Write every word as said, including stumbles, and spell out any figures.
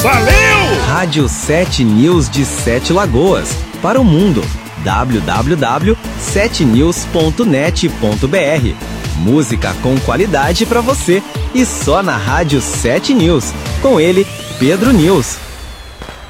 Valeu! Rádio sete News de Sete Lagoas, para o mundo. w w w ponto sete news ponto net ponto b r. Música com qualidade para você e só na Rádio sete News. Com ele, Pedro News.